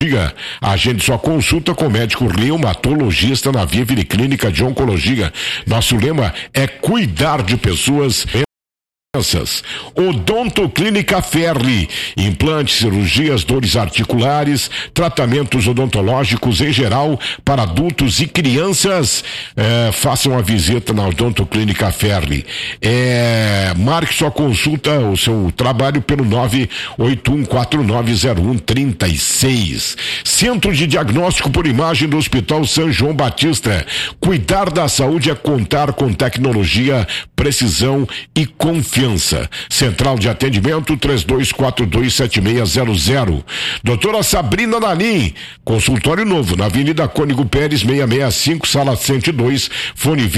Agende sua consulta com o médico reumatologista na Via Clínica de Oncologia. Nosso lema é cuidar de pessoas. Odonto Clínica Ferri, implantes, cirurgias, dores articulares, tratamentos odontológicos em geral para adultos e crianças. Faça uma visita na Odonto Clínica Ferri. Marque sua consulta, o seu trabalho pelo 981490136. Centro de Diagnóstico por Imagem do Hospital São João Batista. Cuidar da saúde é contar com tecnologia, precisão e confiança. Central de atendimento 32427600. Doutora Sabrina Nalim, consultório novo na Avenida Cônigo Pérez 665, sala 102, fone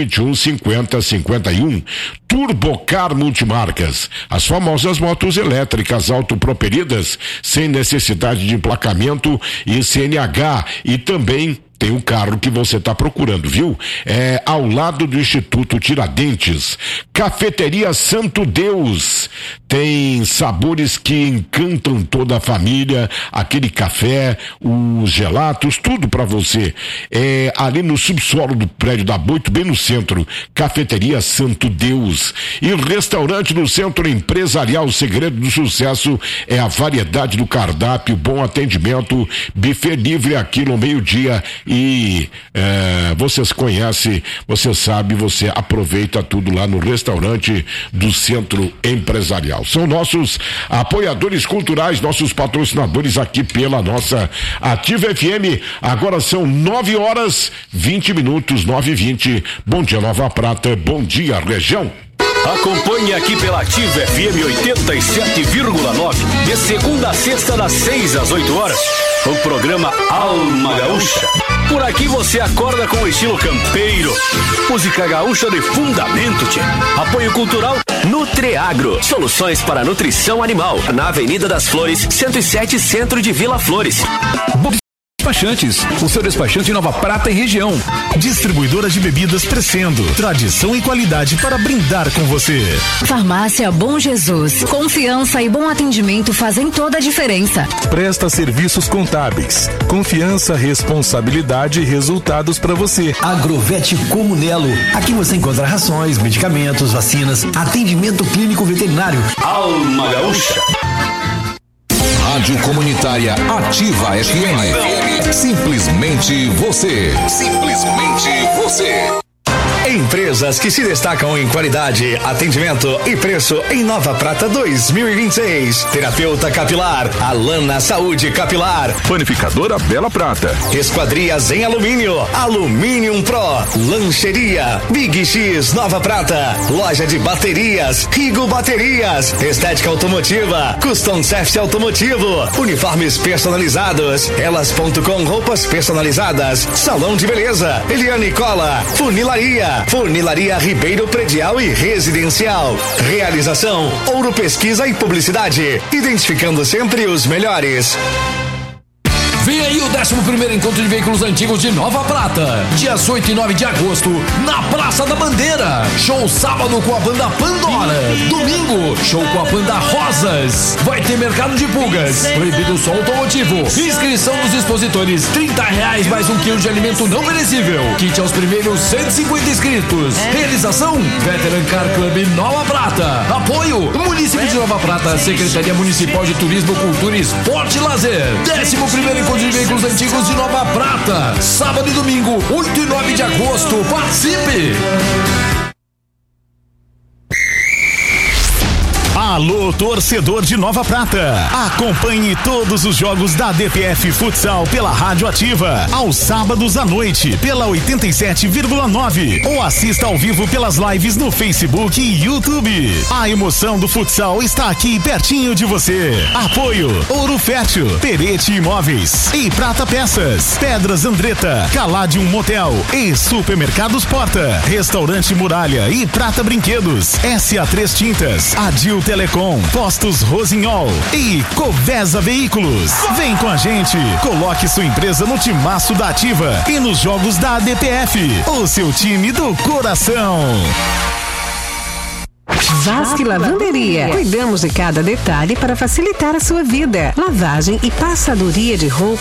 2121-5051. Turbocar Multimarcas, as famosas motos elétricas autopropelidas sem necessidade de emplacamento e CNH, e também tem o carro que você está procurando, viu? Ao lado do Instituto Tiradentes. Cafeteria Santo Deus. Tem sabores que encantam toda a família. Aquele café, os gelatos, tudo para você. Ali no subsolo do prédio da Boito, bem no centro. Cafeteria Santo Deus. E restaurante no Centro Empresarial. O segredo do sucesso é a variedade do cardápio, bom atendimento, buffet livre aqui no meio-dia. E vocês conhecem, você sabe, você aproveita tudo lá no restaurante do Centro Empresarial. São nossos apoiadores culturais, nossos patrocinadores aqui pela nossa Ativa FM. Agora são 9h20, 9h20. Bom dia, Nova Prata. Bom dia, região. Acompanhe aqui pela Ativa FM 87,9, de segunda a sexta, das 6 às 8 horas, o programa Alma Gaúcha. Por aqui você acorda com o estilo campeiro, música gaúcha de fundamento, tchê. Apoio cultural Nutreagro, soluções para nutrição animal, na Avenida das Flores, 107, centro de Vila Flores. Despachantes, o seu despachante Nova Prata e região. Distribuidoras de bebidas Crescendo, tradição e qualidade para brindar com você. Farmácia Bom Jesus, confiança e bom atendimento fazem toda a diferença. Presta serviços contábeis, confiança, responsabilidade e resultados para você. Agrovete Comunelo, aqui você encontra rações, medicamentos, vacinas, atendimento clínico veterinário. Alma Gaúcha. Rádio Comunitária Ativa FM. Simplesmente você. Simplesmente você. Empresas que se destacam em qualidade, atendimento e preço em Nova Prata 2026. Terapeuta Capilar, Alana Saúde Capilar. Panificadora Bela Prata. Esquadrias em alumínio, Aluminium Pro. Lancheria, Big X Nova Prata. Loja de baterias, Rigo Baterias. Estética automotiva, Custom Safety Automotivo. Uniformes personalizados, Elas.com roupas personalizadas. Salão de beleza, Eliane Cola. Funilaria Ribeiro Predial e Residencial. Realização Ouro Pesquisa e Publicidade, identificando sempre os melhores. Vem aí o 11º Encontro de Veículos Antigos de Nova Prata, dias 8 e 9 de agosto, na Praça da Bandeira. Show sábado com a banda Pandora. Domingo, show com a banda Rosas. Vai ter mercado de pulgas, proibido som automotivo. Inscrição dos expositores, R$30 mais 1 quilo de alimento não perecível. Kit aos primeiros 150 inscritos. Realização, Veteran Car Club Nova Prata. Apoio, Município de Nova Prata, Secretaria Municipal de Turismo, Cultura, Esporte e Lazer. 11º Encontro de Veículos Antigos de Nova Prata, sábado e domingo, 8 e 9 de agosto. Participe! Alô, torcedor de Nova Prata. Acompanhe todos os jogos da DPF Futsal pela Rádio Ativa, aos sábados à noite, pela 87,9. Ou assista ao vivo pelas lives no Facebook e YouTube. A emoção do futsal está aqui pertinho de você. Apoio Ouro Fértil, Perete Imóveis e Prata Peças, Pedras Andretta, Caladium Motel e Supermercados Porta, Restaurante Muralha e Prata Brinquedos, SA3 Tintas, Adil Telecom, Postos Rosinhol e Covesa Veículos. Vem com a gente, coloque sua empresa no timaço da Ativa e nos jogos da ADPF, o seu time do coração. Vasque Lavanderia. Cuidamos de cada detalhe para facilitar a sua vida. Lavagem e passadoria de roupa